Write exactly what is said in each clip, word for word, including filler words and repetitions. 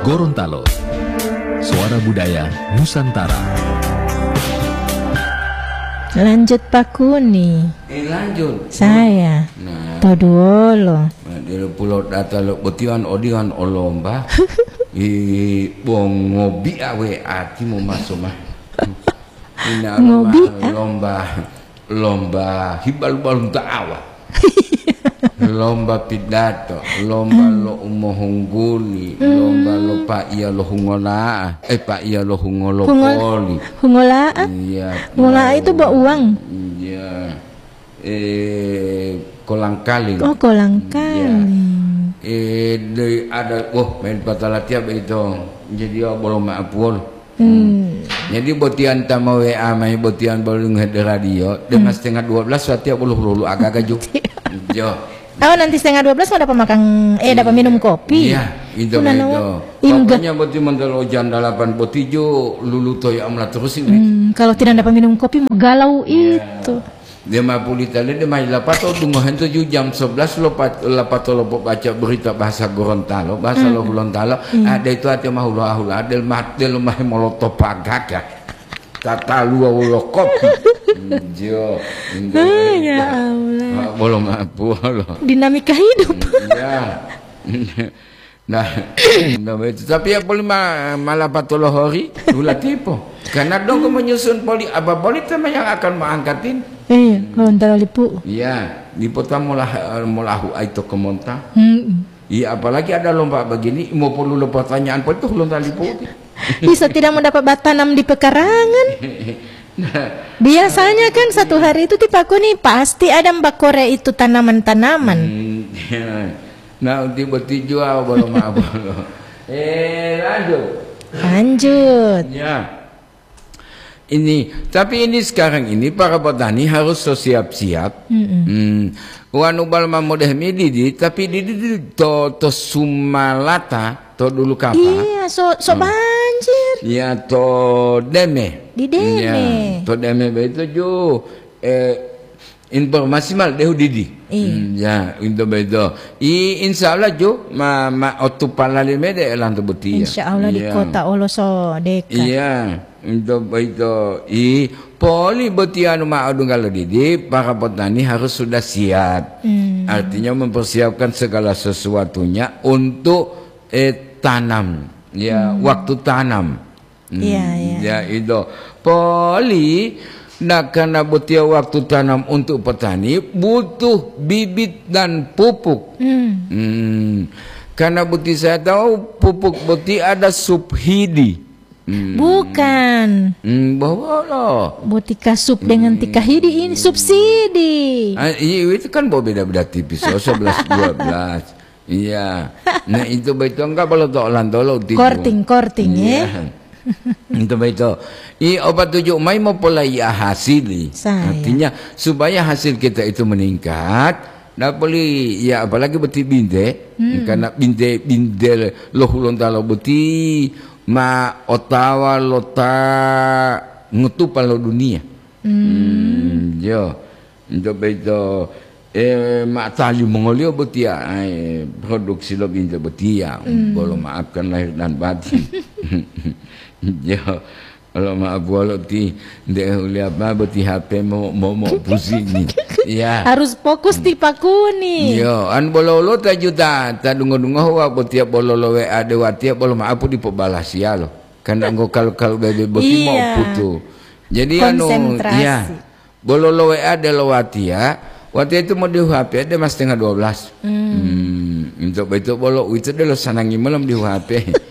Gorontalo, suara budaya Nusantara. Lanjut Pak Kuni. Eh lanjut. Saya. Nah. Tahu dulu. Di pulau data lo betian odian olomba. I bong ngobi awe ati mau masuk mah. Ina Ngobi, lomba, lomba lomba hibal balung ta'awa. Lomba pidato, lomba lo umohungguli, lomba lo pak iya lo hungola, eh pak iya lo hungolopoli. Hungola? Iya. Hungola itu bawa uang. Iya. Eh kolang kaling. Oh, kolang kaling. Eh de, ada oh main patala tiap itu. Jadi oh belum maaful. Hmm. Jadi botian tama W A mai botian bolong di radio dengan setengah dua belas setiap puluh lulu agak gajuk. Jo. Oh nanti setengah dua belas mau dapat makan eh dapat minum kopi. Iya, itu itu. Pokoknya boti mandalo jam delapan boti jo lulu toy amla terus ini. Hmm, kalau tidak dapat minum kopi mau galau itu. Dia mampu ditali dia mai lapato dungohan tujuh jam sebelas lopat lapato lopo baca berita bahasa Gorontalo bahasa lo Gorontalo ada itu ada mah hula hula ada mah del mah molotov pagaga tata lua ulo kopi jo ya Allah belum mampu lo dinamika hidup ya nah tapi ya boleh malah patolo hori gula tipu karena dong menyusun poli apa poli tema yang akan mengangkatin. Iya, Gorontalo Lipu. Iya, Lipu tak mulah mulahu itu kemonta. Hmm. Iya, apalagi ada lomba begini, mau perlu lupa pertanyaan poli itu Gorontalo Lipu. Bisa tidak mendapat batanam di pekarangan. Nah, biasanya kan satu hari itu tipe aku nih pasti ada mbak kore itu tanaman-tanaman. Hmm, ya. Nah, tiba-tiba jual belum apa loh. Eh, lanjut. Lanjut. Ya. Ini, tapi ini sekarang ini para petani harus siap-siap. Hmm. Wanu balma modeh mididi, tapi didi to to sumalata to dulu kapa. Iya, so so hmm. banjir. Ya to deme. Di deme. Ya, to deme itu jo eh informasi mal dehu didi. Iya. Hmm, ya, itu bedo. I insya Allah jo ma ma otu palali mede elang to butia. Insya Allah ya. Di kota Oloso dekat. Iya. Untuk itu, i poli betian mau kalau didi para petani harus sudah siap. Hmm. Artinya mempersiapkan segala sesuatunya untuk eh, tanam, ya hmm. waktu tanam. Iya, hmm, iya. Ya itu poli. Nah karena butuh waktu tanam untuk petani butuh bibit dan pupuk. Hmm. Hmm. Karena buti saya tahu pupuk buti ada subsidi. Hmm. Bukan. Hmm, bawa loh. Botika sub dengan tika hidi ini subsidi. Ah, iya itu kan bawa beda-beda tipis. Oh sebelas dua belas. Iya. Nah itu betul enggak boleh tolan tolong. Korting korting ya. Itu betul. I obat tujuh mai mau pola ya hasil. Artinya supaya hasil kita itu meningkat. Nah boleh ya apalagi beti binte. Hmm. Karena binte binte loh Gorontalo beti. Ma Ottawa lota ngutupan lo dunia. Hmm, yo. Untuk itu eh mak tali Mongolia betia eh, produksi lo binti betia. Hmm. Boleh maafkan lahir dan batin. Yo. Kalau maaf walau ti deh lihat apa beti H P mau mau mau pusing nih. Ya. Harus fokus di Pak Kuni. Yo, an bololo ta juta, ta dungo-dungo wa botia bololo we ade watia bolo maapu di pobalas ya lo. Karena engko kalau-kalau bebe boti mau putu. Jadi anu iya. Bololo we ade lo watia, watia itu mau di H P ada mas setengah dua belas. Hmm, untuk itu bolo itu dulu sanangi malam di H P.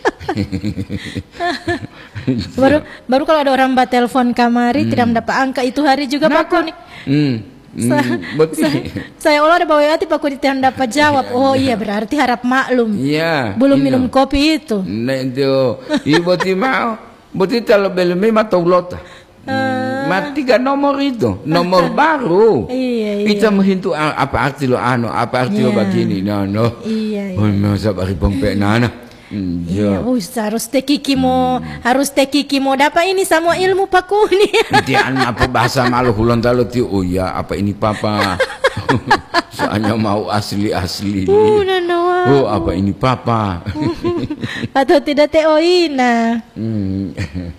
baru baru kalau ada orang mbak telepon kamari hmm. tidak mendapat angka itu hari juga Pak Kuni. Hmm. Sa hmm, saya, saya olah ada bawa hati Pak Kuni tidak dapat jawab. Oh iya berarti harap maklum. Iya. Belum minum kopi itu. Nah itu, ibu ti mau, boti kalau belum mata ulota. Mati tiga nomor itu, nomor baru. Iya iya. Kita menghintu apa arti lo ano, apa arti lo begini, no no. Iya iya. Oh masa bari pompek nana. Hmm, iya, us, harus tekiki mo, hmm. harus tekiki mo dapat ini semua ilmu Pak Kuni. Dia apa bahasa malu Gorontalo ti, oh ya apa ini papa. Soalnya mau asli asli. Uh, nanawa. Oh, apa ini papa? Atau tidak Teh Oina? Hmm.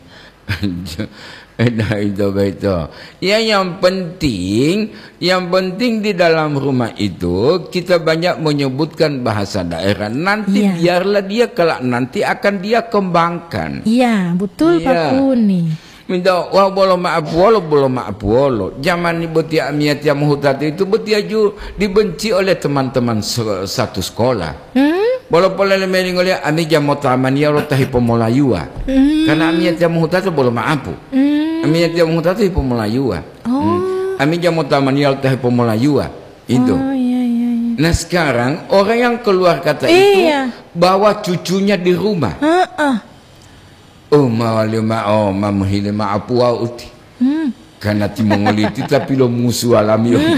Nah, itu itu. Ya, yang penting, yang penting di dalam rumah itu kita banyak menyebutkan bahasa daerah. Nanti ya. Biarlah dia kelak nanti akan dia kembangkan. Iya, betul ya. Pak Kuni. Minta wah bolo maaf bolo bolo maaf bolo. Zaman ni betia miat yang menghutati itu betia ju dibenci oleh teman-teman satu sekolah. Hmm? Bolo pola lemering oleh ami jam motamania lo tahi pemolayua. Hmm. Karena ami yang menghutati bolo maapu. Hmm. Ami yang menghutati pemolayua. Oh. Hmm. Ami jam motamania lo tahi pemolayua. Itu. Oh, iya, iya, iya. Nah sekarang orang yang keluar kata iya. Itu bawa cucunya di rumah. Uh-uh. Oh mawali ma oh mamhile ma apua uti. Hmm. Karena timongoliti tapi lo musuh alami yo.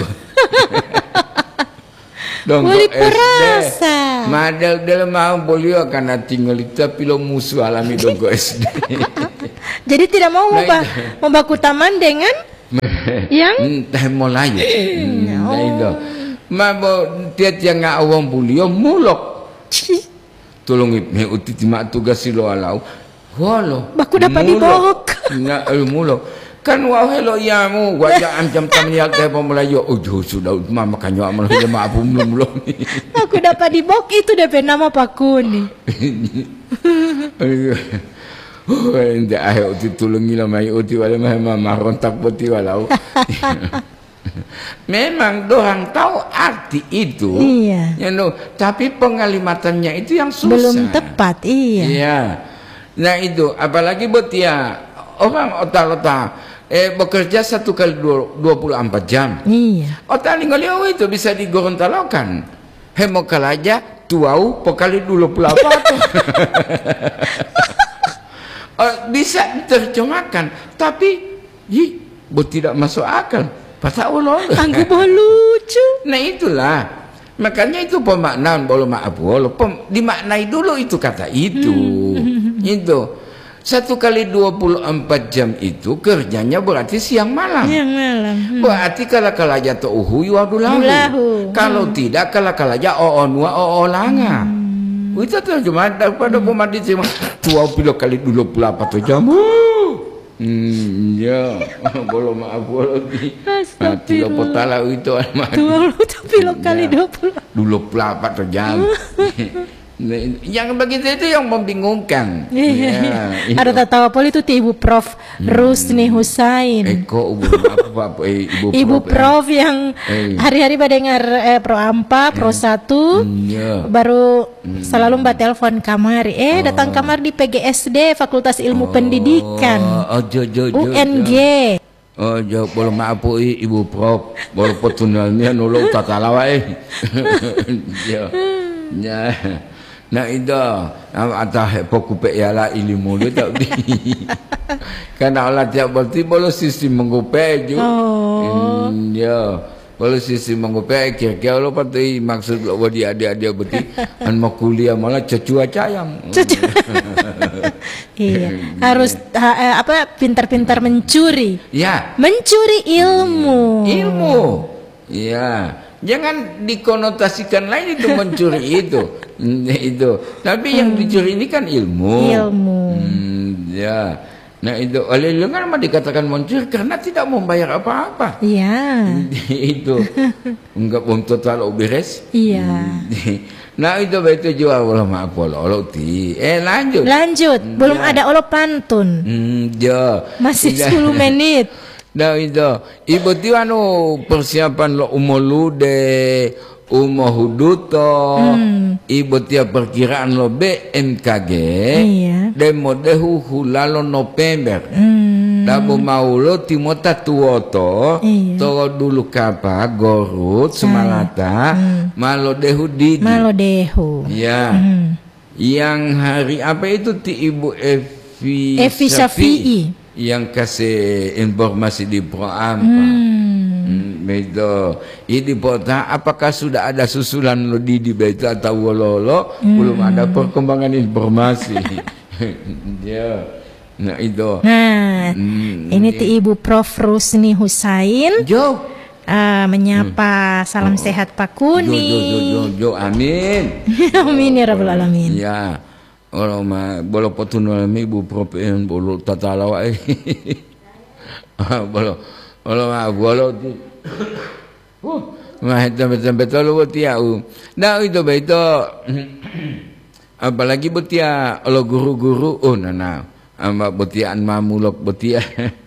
Boleh perasa. Madal dalam mau boleh karena tinggal itu tapi lo musuh alami dongko S D. Jadi tidak mau membah membaku taman dengan yang entah mulai. Nah itu. Mabo tiat yang awam boleh mulok. Tolong me uti timak tugas silo alau. Walau. Baku dapat dibok. Nggak mulok. Kan wah hello yamu wajah ancam tamnya teh pemelayu oh sudah mama kanyo amal jemaah belum belum aku dapat dibok itu D P nama Pak Kuni. Oh ente ayo ditulungi lah mai uti wala mama rontak putih walau. Memang dorang tahu arti itu. Iya. Ya no, tapi pengalimatannya itu yang susah. Belum tepat, iya. Iya. Nah itu apalagi buat ya orang otak-otak eh bekerja satu kali dua puluh empat jam. Iya. Otak ninggaliau itu bisa digorontalokan. Hemokalaja tuau pokali dua puluh empat. Oh, bisa diterjemahkan, tapi hi, tidak masuk akal. Pasal Allah. Anggap lucu. Nah itulah. Makanya itu pemaknaan bolo maaf bolo. Dimaknai dulu itu kata itu. Hmm. Itu. Satu kali dua puluh empat jam itu kerjanya berarti siang malam. Siang malam. Hmm. Berarti kalau kalaja to uhu wadulahu. Kalau hmm. tidak kalau kalaja oonwa oolanga. Hmm. Itu terjemah daripada hmm. pemandi cuma dua puluh kali dua puluh empat jam. Hmm, ya, bolo maaf bolo di. Mati lo potala itu almati. Dua puluh kali dua puluh. Dua puluh empat jam. Yang begitu itu yang membingungkan. Ya, ada tahu apa itu Ibu Prof hmm. Rusni Husain. Eko ibu apa eh, ibu, ibu Prof, Prof eh. yang hari-hari mendengar eh, Pro Ampa, Pro satu, hmm, yeah. baru hmm. selalu mbak telepon kamar. Eh oh. datang kamar di P G S D Fakultas Ilmu oh. Pendidikan. Oh, jo, jo, jo, U N G. Jo. Oh, jauh boleh maaf Ibu Prof, boleh potunalnya nolong tata lawai. Ya, ya. Nah itu, atau pokupek ialah ilmu itu tak di. Karena Allah tiap berarti boleh sisi mengupek juga. Oh. Ya, boleh sisi mengupek. Kira-kira Allah pasti maksud lo dia dia dia berarti an mau kuliah malah cecua cayam. Iya, harus ha, apa pintar-pintar mencuri. Ya. Mencuri ilmu. Ilmu. Iya. Jangan dikonotasikan lain itu mencuri itu. Itu. Tapi hmm. yang dicuri ini kan ilmu. Ilmu. Hmm, ya. Nah itu oleh lengan mah dikatakan mencuri karena tidak membayar apa-apa. Iya. Itu. Enggak untuk terlalu beres. Iya. Nah itu betul juga Allah maaf Allah ti. Eh lanjut. Lanjut. Belum ya. Ada Allah pantun. Hmm, ya. Masih sepuluh menit. Nah itu ibu tu anu persiapan lo umolude umohuduto hmm. ibu tiap perkiraan lo B M K G iya. Demo dehu hulalo November hmm. Dabu mau lo timota tuoto iya. Toro dulu kapa gorut semalata hmm. Malo dehu didi Malo dehu ya hmm. Yang hari apa itu ti ibu Evi Evi Syafi'i yang kasih informasi di Pro Ampa. Hmm. Hmm, begitu. Ini Pota, apakah sudah ada susulan lo di di beta atau wololo? Hmm. Belum ada perkembangan informasi. Ya. Nah itu. Nah, hmm, ini ti Ibu Prof Rusni Husain. Jo. uh, menyapa hmm. salam oh. sehat Pak Kuni. Jo, jo, jo, jo, amin. Amin ya rabbal alamin. Ya. Orang mah bolo potunul mi bu propen bolo tatalawa. Bolo bolo mah bolo tu. Uh, mah betul betul lo tiau. Nah itu betul. Apalagi betia lo guru-guru oh nana. Amba betiaan mamulok betia.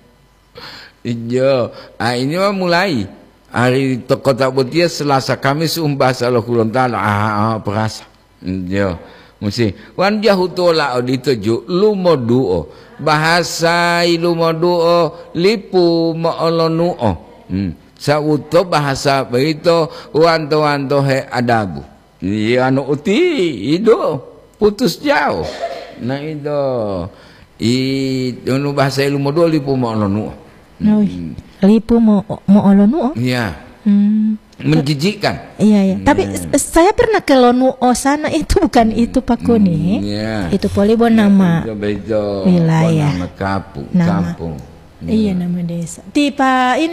Ijo, ah ini mah mulai hari kota betia Selasa Kamis umbas Allah kulon taala ah, ah perasa. Ijo. Mesti wan jahutola dituju lumoduo bahasa lumoduo lipu maolonuo hmm. Sauto bahasa begitu wanto wanto he adabu iya anu uti ido putus jauh nah itu i anu bahasa lumoduo lipu maolonuo hmm. Lipu maolonuo iya hmm. Menjijikkan. Iya, iya. Hmm. Tapi saya pernah ke Lonuo sana itu bukan itu Pak Kuni. Hmm, yeah. Itu Polibon nama ya, bejo, bejo. wilayah. Nama kampung. Nama. Kampung. Iya, nama desa. Tipe ini